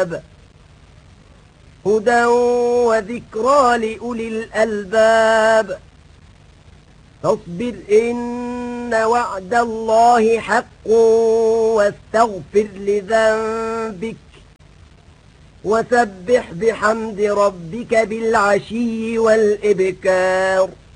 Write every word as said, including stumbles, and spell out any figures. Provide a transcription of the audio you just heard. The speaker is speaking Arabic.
الكتاب هدى وذكرى لأولي الألباب فاصبر إن وعد الله حق واستغفر لذنبك وسبح بحمد ربك بالعشي والإبكار